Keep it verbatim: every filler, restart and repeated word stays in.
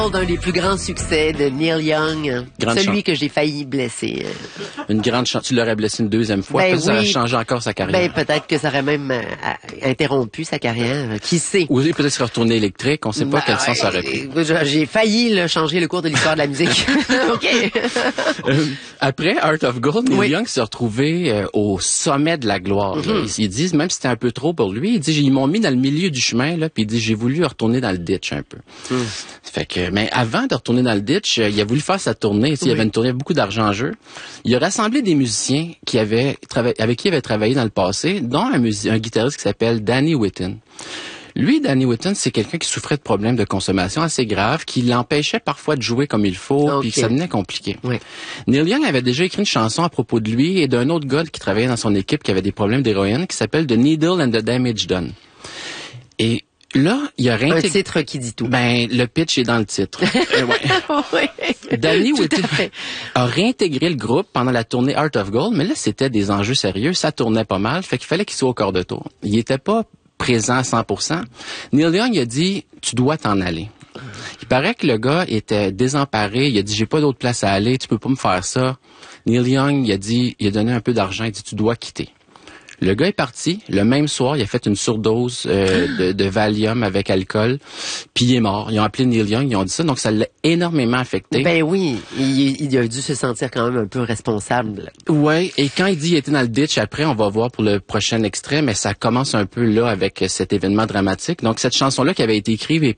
D'un des plus grands succès de Neil Young, grande celui chan- que j'ai failli blesser. Une grande chance. Tu l'aurais blessé une deuxième fois, Ben peut-être ça aurait oui. changé encore sa carrière. Ben peut-être que ça aurait même euh, interrompu sa carrière. Qui sait? Ou peut-être serait retourné électrique, on sait pas Ben, quel sens ça aurait pris. euh, J'ai failli là, changer le cours de l'histoire de la musique. OK. Euh, après Heart of Gold, Neil Oui. Young s'est retrouvé euh, au sommet de la gloire. là. Mm-hmm. Ils, ils disent, même si c'était un peu trop pour lui, il dit, ils m'ont mis dans le milieu du chemin, là, puis il dit, j'ai voulu retourner dans le ditch un peu. Mm. Fait que, mais avant de retourner dans le ditch, euh, il a voulu faire sa tournée. Tu sais, Il y avait une tournée, beaucoup d'argent en jeu. Il a rassemblé des musiciens qui avaient trava- avec qui il avait travaillé dans le passé, dont un, musi- un guitariste qui s'appelle Danny Whitten. Lui, Danny Whitten, c'est quelqu'un qui souffrait de problèmes de consommation assez graves, qui l'empêchait parfois de jouer comme il faut, Ok. puis que ça devenait compliqué. Oui. Neil Young avait déjà écrit une chanson à propos de lui et d'un autre gars qui travaillait dans son équipe qui avait des problèmes d'héroïne, qui s'appelle The Needle and the Damage Done. Et là, il a Un réintégré... titre qui dit tout. Ben, le pitch est dans le titre. Euh, ouais. Oui. Danny Tout à Whitten fait. a réintégré le groupe pendant la tournée Heart of Gold, mais là, c'était des enjeux sérieux, ça tournait pas mal, fait qu'il fallait qu'il soit au quart de tour. Il était pas présent à cent pour cent. Neil Young a dit, tu dois t'en aller. Il paraît que le gars était désemparé, il a dit, j'ai pas d'autre place à aller, tu peux pas me faire ça. Neil Young, il a dit, il a donné un peu d'argent, il a dit, tu dois quitter. Le gars est parti. Le même soir, il a fait une surdose euh, de, de Valium avec alcool, puis il est mort. Ils ont appelé Neil Young, ils ont dit ça, donc ça l'a énormément affecté. Ben oui, il, il a dû se sentir quand même un peu responsable. Ouais, et quand il dit qu'il était dans le ditch, après, on va voir pour le prochain extrait, mais ça commence un peu là avec cet événement dramatique. Donc cette chanson-là qui avait été écrite et